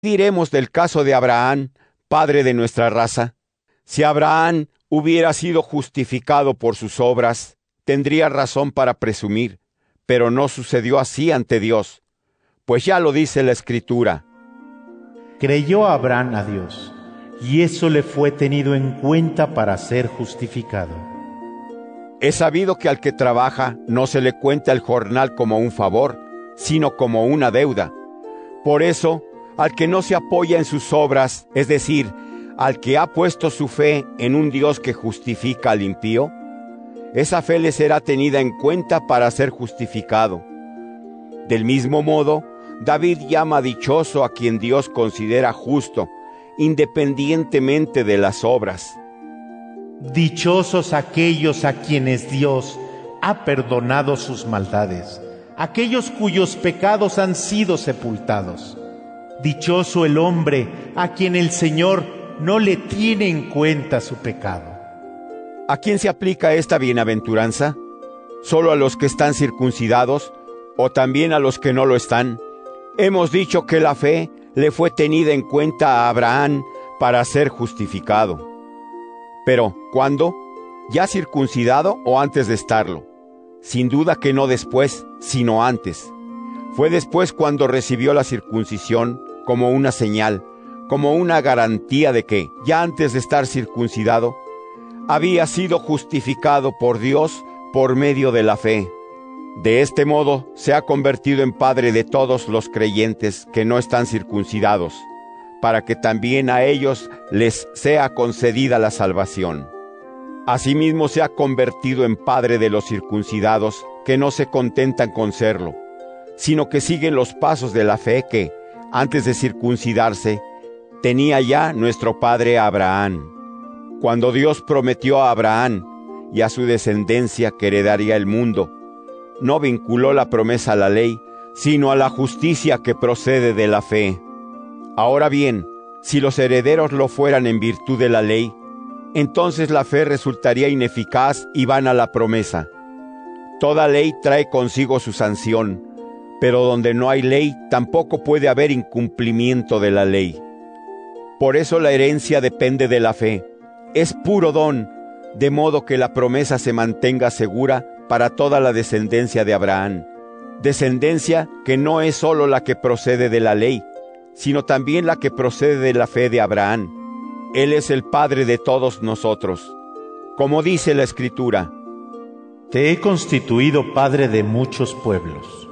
diremos del caso de Abraham, padre de nuestra raza? Si Abraham hubiera sido justificado por sus obras, tendría razón para presumir, pero no sucedió así ante Dios, pues ya lo dice la Escritura. Creyó Abraham a Dios, y eso le fue tenido en cuenta para ser justificado. Es sabido que al que trabaja no se le cuenta el jornal como un favor, sino como una deuda. Por eso, al que no se apoya en sus obras, es decir, al que ha puesto su fe en un Dios que justifica al impío, esa fe le será tenida en cuenta para ser justificado. Del mismo modo, David llama dichoso a quien Dios considera justo, independientemente de las obras. Dichosos aquellos a quienes Dios ha perdonado sus maldades, aquellos cuyos pecados han sido sepultados. Dichoso el hombre a quien el Señor no le tiene en cuenta su pecado. ¿A quién se aplica esta bienaventuranza? ¿Solo a los que están circuncidados o también a los que no lo están? Hemos dicho que la fe le fue tenida en cuenta a Abraham para ser justificado. Pero, ¿cuándo? ¿Ya circuncidado o antes de estarlo? Sin duda que no después, sino antes. Fue después cuando recibió la circuncisión como una señal, como una garantía de que, ya antes de estar circuncidado, había sido justificado por Dios por medio de la fe. De este modo se ha convertido en padre de todos los creyentes que no están circuncidados, para que también a ellos les sea concedida la salvación. Asimismo se ha convertido en padre de los circuncidados que no se contentan con serlo, sino que siguen los pasos de la fe que, antes de circuncidarse, tenía ya nuestro padre Abraham. Cuando Dios prometió a Abraham y a su descendencia que heredaría el mundo, no vinculó la promesa a la ley, sino a la justicia que procede de la fe. Ahora bien, si los herederos lo fueran en virtud de la ley, entonces la fe resultaría ineficaz y vana la promesa. Toda ley trae consigo su sanción, pero donde no hay ley tampoco puede haber incumplimiento de la ley. Por eso la herencia depende de la fe. Es puro don, de modo que la promesa se mantenga segura para toda la descendencia de Abraham. Descendencia que no es solo la que procede de la ley, sino también la que procede de la fe de Abraham. Él es el Padre de todos nosotros. Como dice la Escritura: Te he constituido padre de muchos pueblos.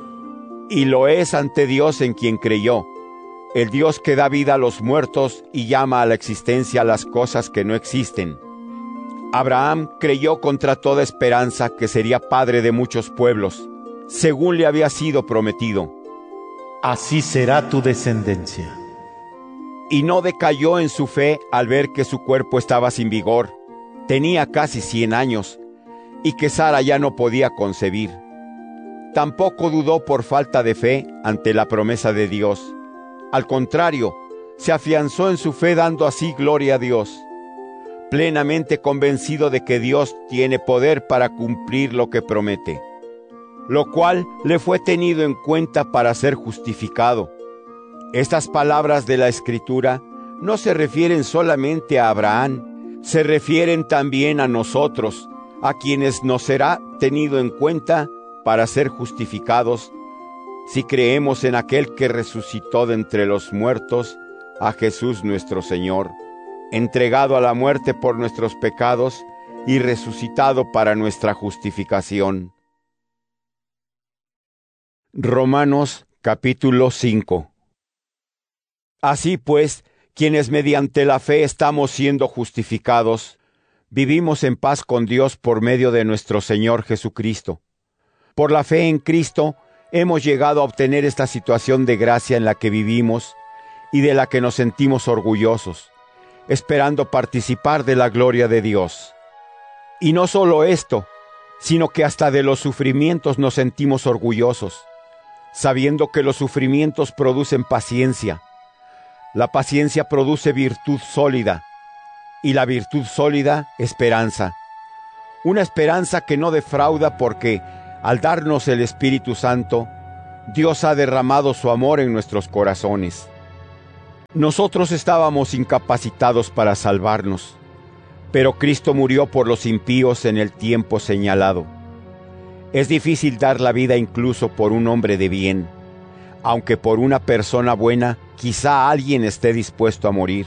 Y lo es ante Dios en quien creyó, el Dios que da vida a los muertos y llama a la existencia las cosas que no existen. Abraham creyó contra toda esperanza que sería padre de muchos pueblos, según le había sido prometido. Así será tu descendencia. Y no decayó en su fe al ver que su cuerpo estaba sin vigor, tenía casi 100 años, y que Sara ya no podía concebir. Tampoco dudó por falta de fe ante la promesa de Dios. Al contrario, se afianzó en su fe dando así gloria a Dios, plenamente convencido de que Dios tiene poder para cumplir lo que promete, lo cual le fue tenido en cuenta para ser justificado. Estas palabras de la Escritura no se refieren solamente a Abraham, se refieren también a nosotros, a quienes nos será tenido en cuenta para ser justificados, si creemos en aquel que resucitó de entre los muertos, a Jesús nuestro Señor, entregado a la muerte por nuestros pecados y resucitado para nuestra justificación. Romanos capítulo 5. Así pues, quienes mediante la fe estamos siendo justificados, vivimos en paz con Dios por medio de nuestro Señor Jesucristo. Por la fe en Cristo, hemos llegado a obtener esta situación de gracia en la que vivimos y de la que nos sentimos orgullosos, esperando participar de la gloria de Dios. Y no solo esto, sino que hasta de los sufrimientos nos sentimos orgullosos, sabiendo que los sufrimientos producen paciencia. La paciencia produce virtud sólida, y la virtud sólida, esperanza. Una esperanza que no defrauda porque, al darnos el Espíritu Santo, Dios ha derramado su amor en nuestros corazones. Nosotros estábamos incapacitados para salvarnos, pero Cristo murió por los impíos en el tiempo señalado. Es difícil dar la vida incluso por un hombre de bien, aunque por una persona buena quizá alguien esté dispuesto a morir.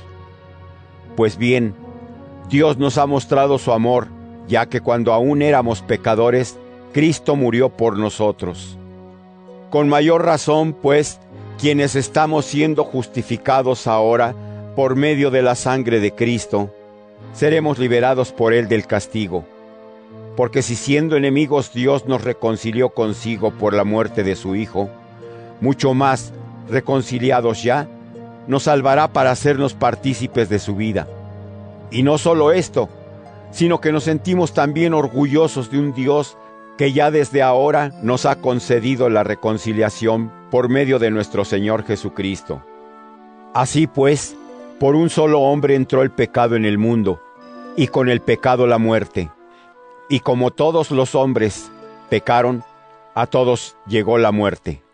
Pues bien, Dios nos ha mostrado su amor, ya que cuando aún éramos pecadores, Cristo murió por nosotros. Con mayor razón, pues, quienes estamos siendo justificados ahora por medio de la sangre de Cristo, seremos liberados por Él del castigo. Porque si siendo enemigos Dios nos reconcilió consigo por la muerte de su Hijo, mucho más, reconciliados ya, nos salvará para hacernos partícipes de su vida. Y no solo esto, sino que nos sentimos también orgullosos de un Dios que ya desde ahora nos ha concedido la reconciliación por medio de nuestro Señor Jesucristo. Así pues, por un solo hombre entró el pecado en el mundo, y con el pecado la muerte. Y como todos los hombres pecaron, a todos llegó la muerte.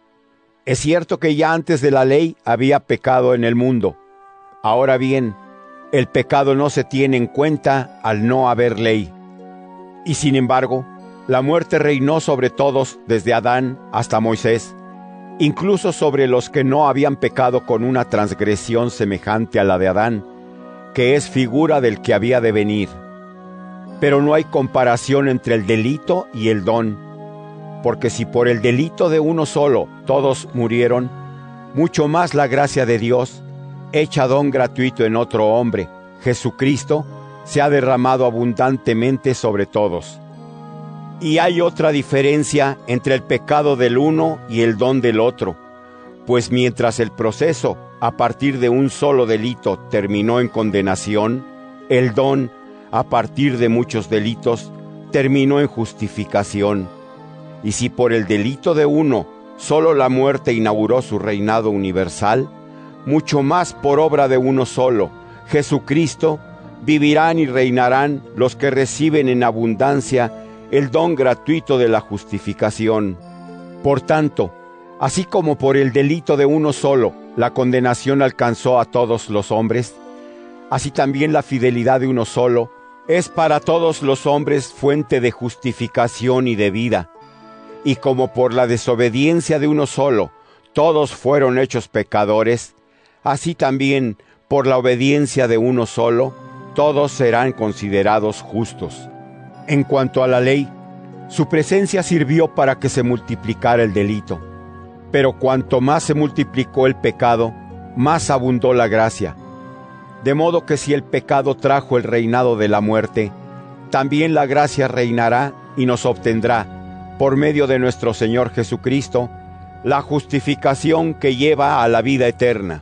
Es cierto que ya antes de la ley había pecado en el mundo. Ahora bien, el pecado no se tiene en cuenta al no haber ley. Y sin embargo, la muerte reinó sobre todos desde Adán hasta Moisés, incluso sobre los que no habían pecado con una transgresión semejante a la de Adán, que es figura del que había de venir. Pero no hay comparación entre el delito y el don, porque si por el delito de uno solo todos murieron, mucho más la gracia de Dios, hecha don gratuito en otro hombre, Jesucristo, se ha derramado abundantemente sobre todos. Y hay otra diferencia entre el pecado del uno y el don del otro, pues mientras el proceso a partir de un solo delito terminó en condenación, el don a partir de muchos delitos terminó en justificación. Y si por el delito de uno solo la muerte inauguró su reinado universal, mucho más por obra de uno solo, Jesucristo, vivirán y reinarán los que reciben en abundancia el don gratuito de la justificación. Por tanto, así como por el delito de uno solo la condenación alcanzó a todos los hombres, así también la fidelidad de uno solo es para todos los hombres fuente de justificación y de vida. Y como por la desobediencia de uno solo todos fueron hechos pecadores, así también por la obediencia de uno solo todos serán considerados justos. En cuanto a la ley, su presencia sirvió para que se multiplicara el delito. Pero cuanto más se multiplicó el pecado, más abundó la gracia. De modo que si el pecado trajo el reinado de la muerte, también la gracia reinará y nos obtendrá, por medio de nuestro Señor Jesucristo, la justificación que lleva a la vida eterna.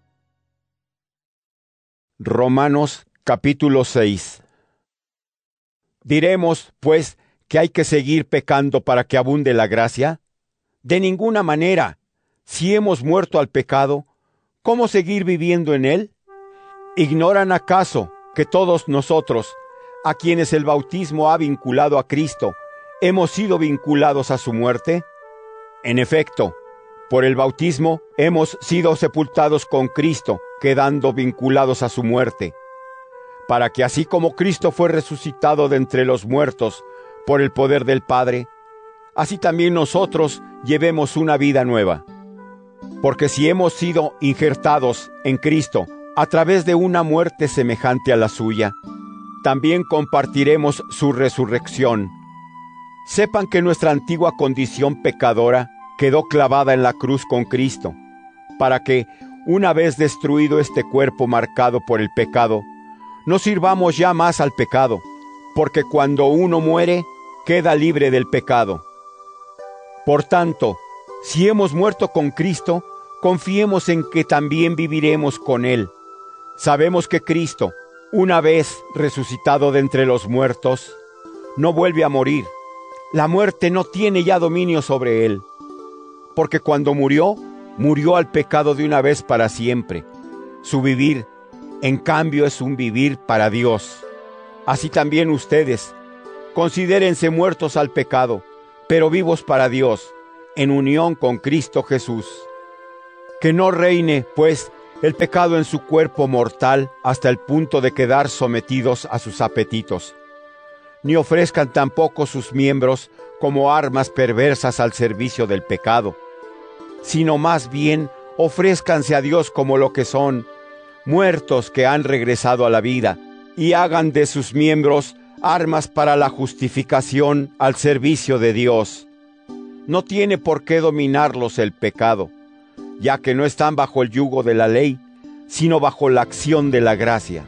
Romanos capítulo 6. ¿Diremos, pues, que hay que seguir pecando para que abunde la gracia? De ninguna manera. Si hemos muerto al pecado, ¿cómo seguir viviendo en él? ¿Ignoran acaso que todos nosotros, a quienes el bautismo ha vinculado a Cristo, hemos sido vinculados a su muerte? En efecto, por el bautismo hemos sido sepultados con Cristo, quedando vinculados a su muerte, para que así como Cristo fue resucitado de entre los muertos por el poder del Padre, así también nosotros llevemos una vida nueva. Porque si hemos sido injertados en Cristo a través de una muerte semejante a la suya, también compartiremos su resurrección. Sepan que nuestra antigua condición pecadora quedó clavada en la cruz con Cristo, para que, una vez destruido este cuerpo marcado por el pecado, no sirvamos ya más al pecado, porque cuando uno muere, queda libre del pecado. Por tanto, si hemos muerto con Cristo, confiemos en que también viviremos con Él. Sabemos que Cristo, una vez resucitado de entre los muertos, no vuelve a morir. La muerte no tiene ya dominio sobre Él, porque cuando murió, murió al pecado de una vez para siempre. Su vivir, en cambio, es un vivir para Dios. Así también ustedes, considérense muertos al pecado, pero vivos para Dios, en unión con Cristo Jesús. Que no reine, pues, el pecado en su cuerpo mortal hasta el punto de quedar sometidos a sus apetitos. Ni ofrezcan tampoco sus miembros como armas perversas al servicio del pecado, sino más bien ofrézcanse a Dios como lo que son, muertos que han regresado a la vida, y hagan de sus miembros armas para la justificación al servicio de Dios. No tiene por qué dominarlos el pecado, ya que no están bajo el yugo de la ley, sino bajo la acción de la gracia.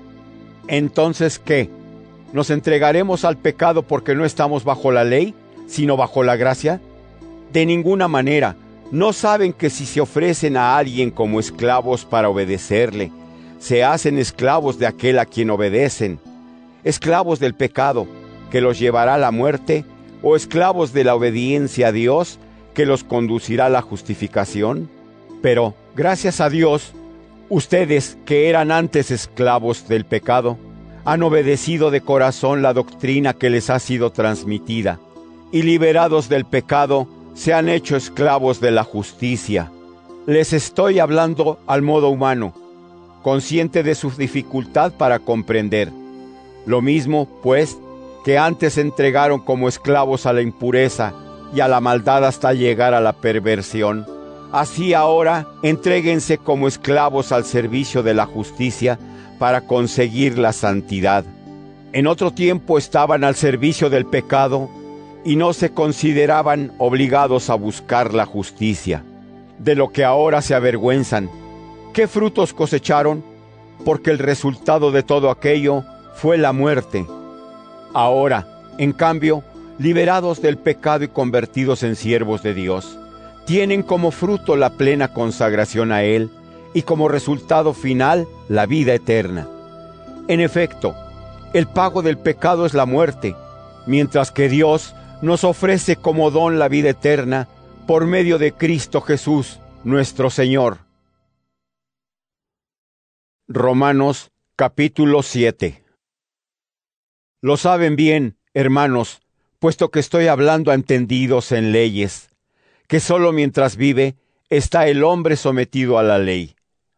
Entonces, ¿qué? ¿Nos entregaremos al pecado porque no estamos bajo la ley, sino bajo la gracia? De ninguna manera. ¿No saben que si se ofrecen a alguien como esclavos para obedecerle, se hacen esclavos de aquel a quien obedecen? ¿Esclavos del pecado, que los llevará a la muerte, o esclavos de la obediencia a Dios, que los conducirá a la justificación? Pero, gracias a Dios, ustedes, que eran antes esclavos del pecado, han obedecido de corazón la doctrina que les ha sido transmitida, y liberados del pecado, se han hecho esclavos de la justicia. Les estoy hablando al modo humano, consciente de su dificultad para comprender. Lo mismo, pues, que antes se entregaron como esclavos a la impureza y a la maldad hasta llegar a la perversión. Así ahora, entréguense como esclavos al servicio de la justicia para conseguir la santidad. En otro tiempo estaban al servicio del pecado y no se consideraban obligados a buscar la justicia, de lo que ahora se avergüenzan. ¿Qué frutos cosecharon? Porque el resultado de todo aquello fue la muerte. Ahora, en cambio, liberados del pecado y convertidos en siervos de Dios, tienen como fruto la plena consagración a Él y como resultado final la vida eterna. En efecto, el pago del pecado es la muerte, mientras que Dios nos ofrece como don la vida eterna por medio de Cristo Jesús, nuestro Señor. Romanos capítulo 7. Lo saben bien, hermanos, puesto que estoy hablando a entendidos en leyes, que sólo mientras vive está el hombre sometido a la ley.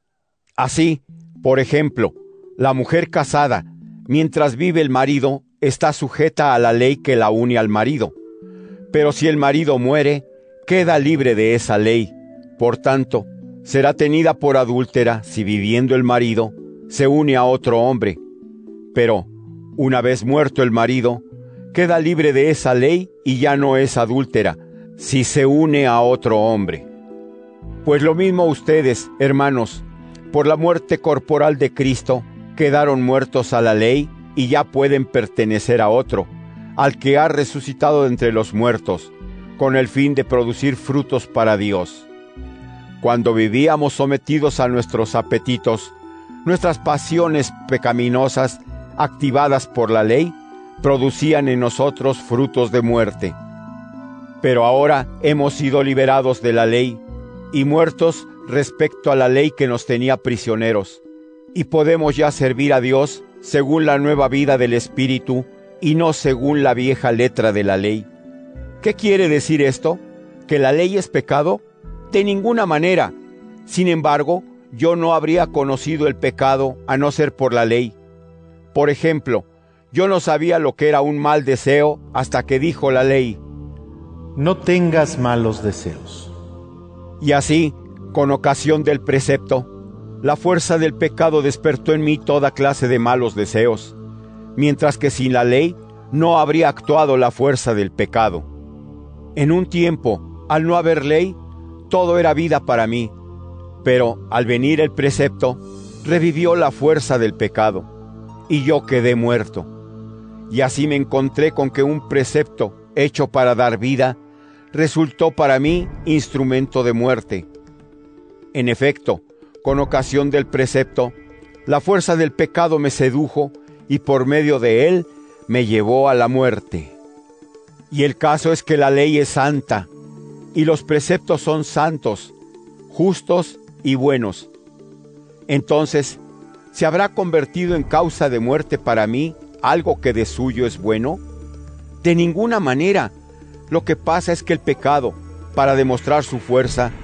Así, por ejemplo, la mujer casada, mientras vive el marido, está sujeta a la ley que la une al marido. Pero si el marido muere, queda libre de esa ley. Por tanto, será tenida por adúltera si viviendo el marido se une a otro hombre. Pero, una vez muerto el marido, queda libre de esa ley y ya no es adúltera si se une a otro hombre. Pues lo mismo ustedes, hermanos, por la muerte corporal de Cristo, quedaron muertos a la ley y ya pueden pertenecer a otro, al que ha resucitado de entre los muertos, con el fin de producir frutos para Dios. Cuando vivíamos sometidos a nuestros apetitos, nuestras pasiones pecaminosas, activadas por la ley, producían en nosotros frutos de muerte. Pero ahora hemos sido liberados de la ley y muertos respecto a la ley que nos tenía prisioneros, y podemos ya servir a Dios según la nueva vida del Espíritu y no según la vieja letra de la ley. ¿Qué quiere decir esto? ¿Que la ley es pecado? De ninguna manera. Sin embargo, yo no habría conocido el pecado a no ser por la ley. Por ejemplo, yo no sabía lo que era un mal deseo hasta que dijo la ley: no tengas malos deseos. Y así, con ocasión del precepto, la fuerza del pecado despertó en mí toda clase de malos deseos, mientras que sin la ley no habría actuado la fuerza del pecado. En un tiempo, al no haber ley, todo era vida para mí, pero al venir el precepto, revivió la fuerza del pecado, y yo quedé muerto. Y así me encontré con que un precepto hecho para dar vida resultó para mí instrumento de muerte. En efecto, con ocasión del precepto, la fuerza del pecado me sedujo y por medio de él me llevó a la muerte. Y el caso es que la ley es santa, y los preceptos son santos, justos y buenos. Entonces, ¿se habrá convertido en causa de muerte para mí algo que de suyo es bueno? De ninguna manera. Lo que pasa es que el pecado, para demostrar su fuerza,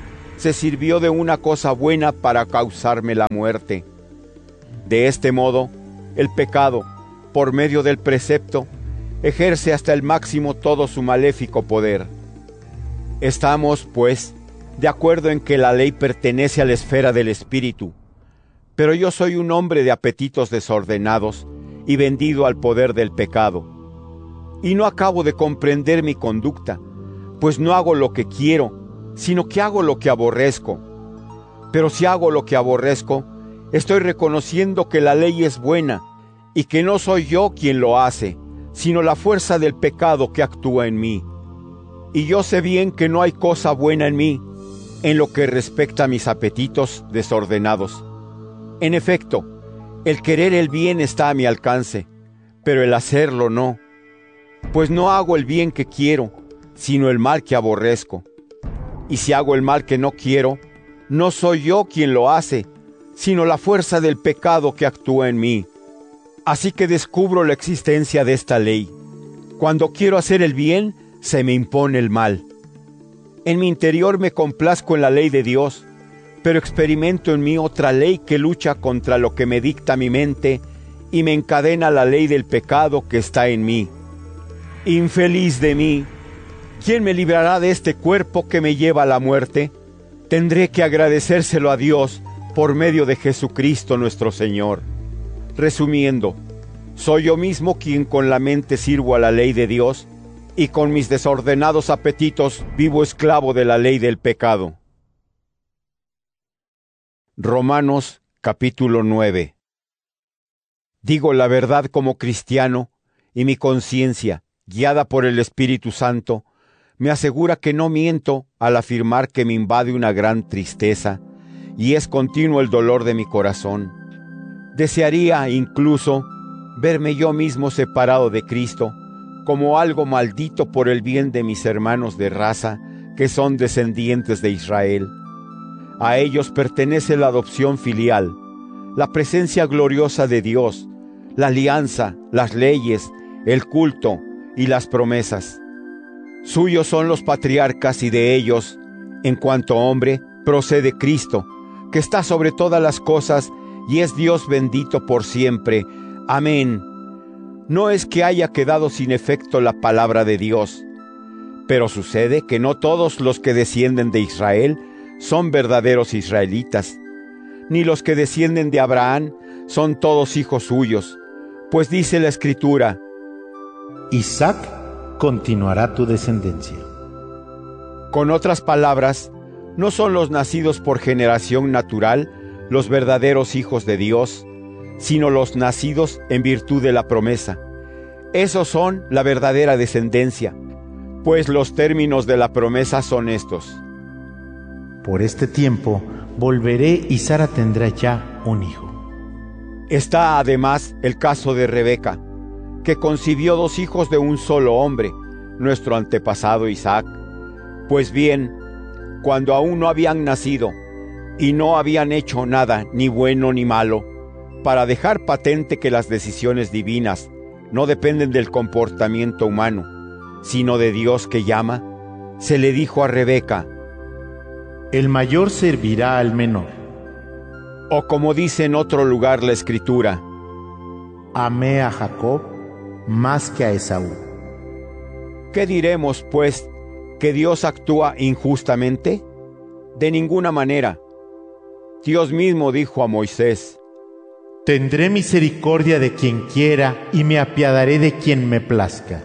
se sirvió de una cosa buena para causarme la muerte. De este modo, el pecado, por medio del precepto, ejerce hasta el máximo todo su maléfico poder. Estamos, pues, de acuerdo en que la ley pertenece a la esfera del espíritu, pero yo soy un hombre de apetitos desordenados y vendido al poder del pecado. Y no acabo de comprender mi conducta, pues no hago lo que quiero, sino que hago lo que aborrezco. Pero si hago lo que aborrezco, estoy reconociendo que la ley es buena y que no soy yo quien lo hace, sino la fuerza del pecado que actúa en mí. Y yo sé bien que no hay cosa buena en mí, en lo que respecta a mis apetitos desordenados. En efecto, el querer el bien está a mi alcance, pero el hacerlo no. Pues no hago el bien que quiero, sino el mal que aborrezco. Y si hago el mal que no quiero, no soy yo quien lo hace, sino la fuerza del pecado que actúa en mí. Así que descubro la existencia de esta ley. Cuando quiero hacer el bien, se me impone el mal. En mi interior me complazco en la ley de Dios, pero experimento en mí otra ley que lucha contra lo que me dicta mi mente y me encadena la ley del pecado que está en mí. Infeliz de mí, ¿quién me librará de este cuerpo que me lleva a la muerte? Tendré que agradecérselo a Dios por medio de Jesucristo nuestro Señor. Resumiendo, soy yo mismo quien con la mente sirvo a la ley de Dios y con mis desordenados apetitos vivo esclavo de la ley del pecado. Romanos capítulo 9. Digo la verdad como cristiano, y mi conciencia, guiada por el Espíritu Santo, me asegura que no miento al afirmar que me invade una gran tristeza, y es continuo el dolor de mi corazón. Desearía incluso verme yo mismo separado de Cristo, como algo maldito por el bien de mis hermanos de raza, que son descendientes de Israel. A ellos pertenece la adopción filial, la presencia gloriosa de Dios, la alianza, las leyes, el culto y las promesas. Suyos son los patriarcas y de ellos, en cuanto hombre, procede Cristo, que está sobre todas las cosas y es Dios bendito por siempre. Amén. No es que haya quedado sin efecto la palabra de Dios, pero sucede que no todos los que descienden de Israel son verdaderos israelitas, ni los que descienden de Abraham son todos hijos suyos, pues dice la Escritura: Isaac continuará tu descendencia. Con otras palabras, no son los nacidos por generación natural los verdaderos hijos de Dios, sino los nacidos en virtud de la promesa. Esos son la verdadera descendencia, pues los términos de la promesa son estos: Por este tiempo volveré y Sara tendrá ya un hijo. Está además el caso de Rebeca, que concibió 2 hijos de un solo hombre, nuestro antepasado Isaac. Pues bien, cuando aún no habían nacido y no habían hecho nada, ni bueno ni malo, para dejar patente que las decisiones divinas no dependen del comportamiento humano, sino de Dios que llama, se le dijo a Rebeca: El mayor servirá al menor. O como dice en otro lugar la Escritura: Amé a Jacob más que a Esaú. ¿Qué diremos, pues, que Dios actúa injustamente? De ninguna manera. Dios mismo dijo a Moisés: Tendré misericordia de quien quiera y me apiadaré de quien me plazca.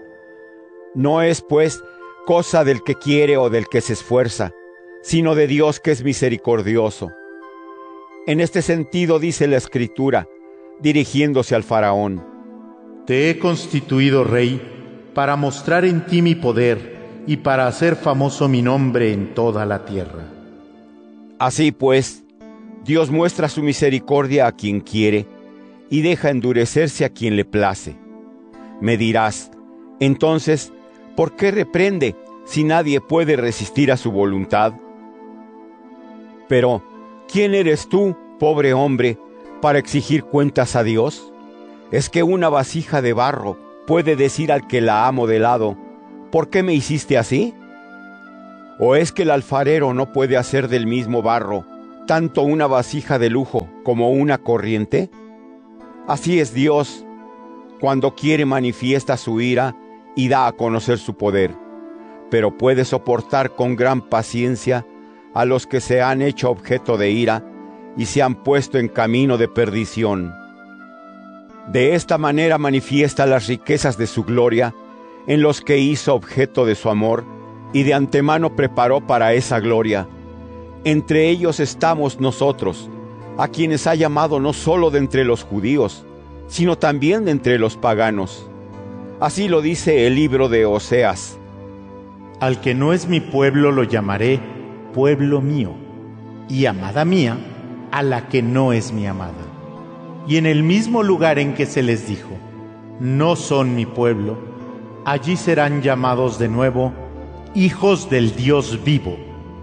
No es, pues, cosa del que quiere o del que se esfuerza, sino de Dios que es misericordioso. En este sentido dice la Escritura, dirigiéndose al faraón: Te he constituido rey para mostrar en ti mi poder y para hacer famoso mi nombre en toda la tierra. Así pues, Dios muestra su misericordia a quien quiere y deja endurecerse a quien le place. Me dirás, entonces, ¿por qué reprende si nadie puede resistir a su voluntad? Pero, ¿quién eres tú, pobre hombre, para exigir cuentas a Dios? ¿Es que una vasija de barro puede decir al que la ha modelado: ¿por qué me hiciste así? ¿O es que el alfarero no puede hacer del mismo barro tanto una vasija de lujo como una corriente? Así es Dios, cuando quiere manifiesta su ira y da a conocer su poder, pero puede soportar con gran paciencia a los que se han hecho objeto de ira y se han puesto en camino de perdición. De esta manera manifiesta las riquezas de su gloria en los que hizo objeto de su amor y de antemano preparó para esa gloria. Entre ellos estamos nosotros, a quienes ha llamado no solo de entre los judíos, sino también de entre los paganos. Así lo dice el libro de Oseas. Al que no es mi pueblo lo llamaré pueblo mío, y amada mía a la que no es mi amada. Y en el mismo lugar en que se les dijo, no son mi pueblo, allí serán llamados de nuevo hijos del Dios vivo.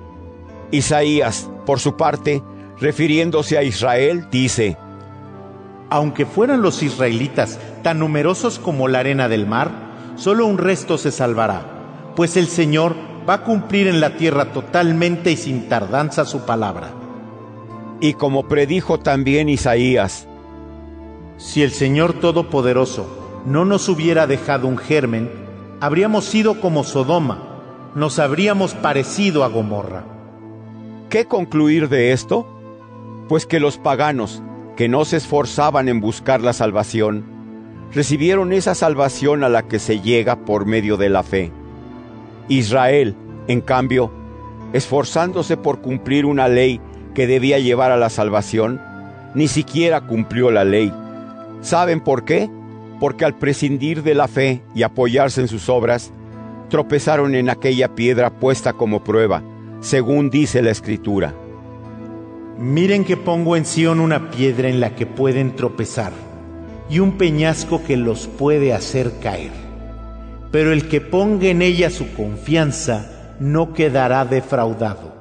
Isaías, por su parte, refiriéndose a Israel, dice: Aunque fueran los israelitas tan numerosos como la arena del mar, solo un resto se salvará, pues el Señor va a cumplir en la tierra totalmente y sin tardanza su palabra. Y como predijo también Isaías: Si el Señor Todopoderoso no nos hubiera dejado un germen, habríamos sido como Sodoma, nos habríamos parecido a Gomorra. ¿Qué concluir de esto? Pues que los paganos, que no se esforzaban en buscar la salvación, recibieron esa salvación a la que se llega por medio de la fe. Israel, en cambio, esforzándose por cumplir una ley que debía llevar a la salvación, ni siquiera cumplió la ley. ¿Saben por qué? Porque al prescindir de la fe y apoyarse en sus obras, tropezaron en aquella piedra puesta como prueba, según dice la Escritura. Miren que pongo en Sión una piedra en la que pueden tropezar, y un peñasco que los puede hacer caer. Pero el que ponga en ella su confianza no quedará defraudado.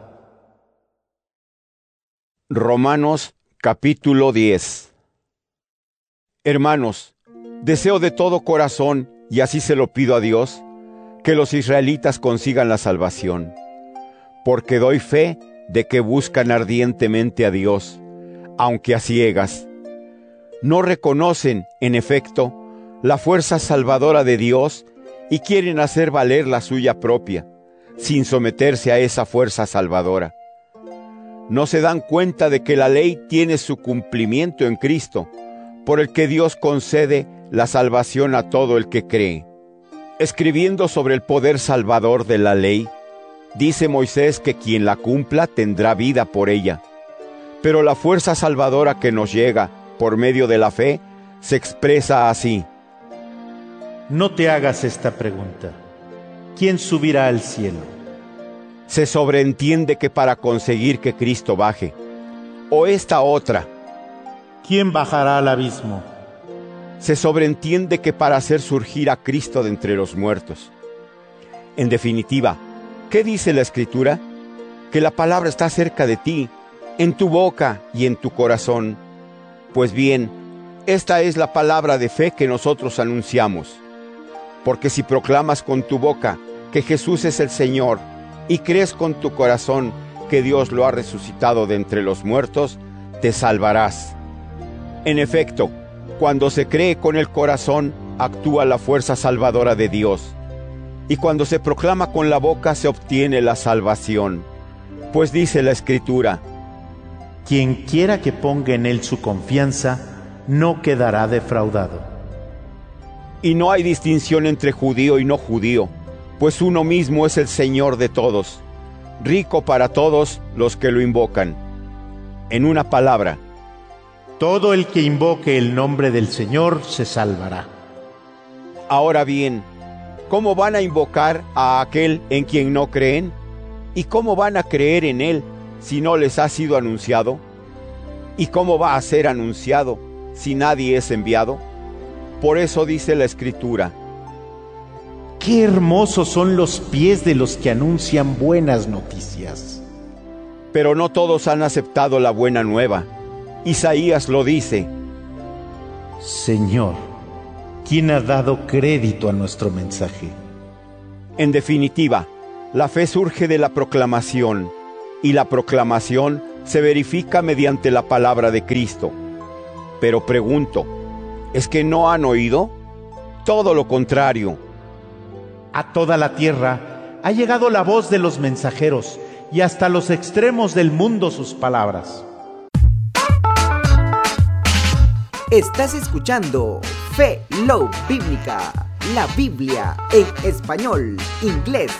Romanos capítulo 10. Hermanos, deseo de todo corazón, y así se lo pido a Dios, que los israelitas consigan la salvación, porque doy fe de que buscan ardientemente a Dios, aunque a ciegas. No reconocen, en efecto, la fuerza salvadora de Dios y quieren hacer valer la suya propia, sin someterse a esa fuerza salvadora. No se dan cuenta de que la ley tiene su cumplimiento en Cristo, por el que Dios concede la salvación a todo el que cree. Escribiendo sobre el poder salvador de la ley, dice Moisés que quien la cumpla tendrá vida por ella. Pero la fuerza salvadora que nos llega por medio de la fe se expresa así: No te hagas esta pregunta: ¿quién subirá al cielo? Se sobreentiende que para conseguir que Cristo baje. O esta otra: ¿quién bajará al abismo? Se sobreentiende que para hacer surgir a Cristo de entre los muertos. En definitiva, ¿qué dice la Escritura? Que la palabra está cerca de ti, en tu boca y en tu corazón. Pues bien, esta es la palabra de fe que nosotros anunciamos. Porque si proclamas con tu boca que Jesús es el Señor y crees con tu corazón que Dios lo ha resucitado de entre los muertos, te salvarás. En efecto, cuando se cree con el corazón, actúa la fuerza salvadora de Dios. Y cuando se proclama con la boca, se obtiene la salvación. Pues dice la Escritura: Quien quiera que ponga en él su confianza, no quedará defraudado. Y no hay distinción entre judío y no judío, pues uno mismo es el Señor de todos, rico para todos los que lo invocan. En una palabra, todo el que invoque el nombre del Señor se salvará. Ahora bien, ¿cómo van a invocar a aquel en quien no creen? ¿Y cómo van a creer en él si no les ha sido anunciado? ¿Y cómo va a ser anunciado si nadie es enviado? Por eso dice la Escritura: ¡Qué hermosos son los pies de los que anuncian buenas noticias! Pero no todos han aceptado la buena nueva. Isaías lo dice: Señor, ¿quién ha dado crédito a nuestro mensaje? En definitiva, La fe surge de la proclamación, y la proclamación se verifica mediante la palabra de Cristo. Pero pregunto, ¿es que no han oído? Todo lo contrario. A toda la tierra ha llegado la voz de los mensajeros, y hasta los extremos del mundo sus palabras. Estás escuchando Fe Love Bíblica, la Biblia en español, inglés